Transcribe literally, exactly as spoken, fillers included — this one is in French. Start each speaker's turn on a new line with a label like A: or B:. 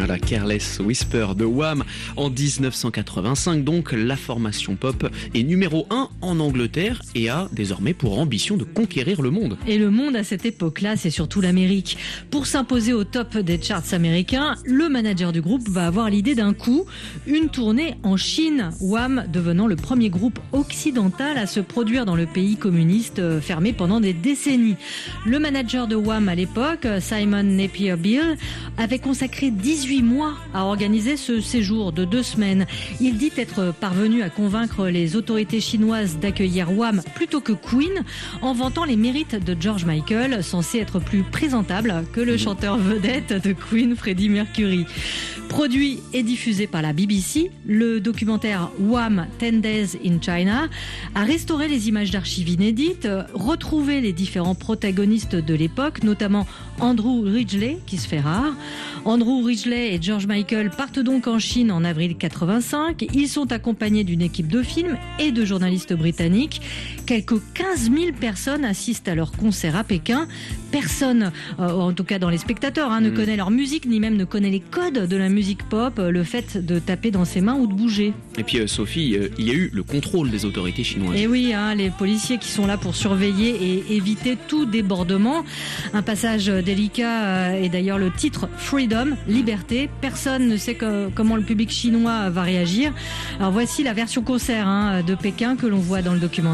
A: La Careless Whisper de Wham en dix-neuf cent quatre-vingt-cinq. Donc la formation pop est numéro un en Angleterre et a désormais pour ambition de conquérir le monde.
B: Et le monde à cette époque-là, c'est surtout l'Amérique. Pour s'imposer au top des charts américains, le manager du groupe va avoir l'idée d'un coup, une tournée en Chine. Wham devenant le premier groupe occidental à se produire dans le pays communiste fermé pendant des décennies. Le manager de Wham à l'époque, Simon Napier Beale, avait consacré dix-huit mois à organiser ce séjour de deux semaines. Il dit être parvenu à convaincre les autorités chinoises d'accueillir Wham plutôt que Queen, en vantant les mérites de George Michael, censé être plus présentable que le chanteur vedette de Queen, Freddie Mercury. Produit et diffusé par la B B C, le documentaire Wham! ten days in China a restauré les images d'archives inédites, retrouvé les différents protagonistes de l'époque, notamment Andrew Ridgeley, qui se fait rare. Andrew Ridgeley et George Michael partent donc en Chine en avril quatre-vingt-cinq. Ils sont accompagnés d'une équipe de films et de journalistes britanniques. Quelques quinze mille personnes assistent à leur concert à Pékin. Personne, euh, en tout cas dans les spectateurs, hein, ne mmh. connaît leur musique, ni même ne connaît les codes de la musique pop, le fait de taper dans ses mains ou de bouger.
A: Et puis euh, Sophie, euh, il y a eu le contrôle des autorités chinoises.
B: Et oui, hein, les policiers qui sont là pour surveiller et éviter tout débordement. Un passage délicat euh, est d'ailleurs le titre Freedom, liberté. Personne ne sait que, comment le public chinois va réagir. Alors voici la version concert hein, de Pékin que l'on voit dans le documentaire.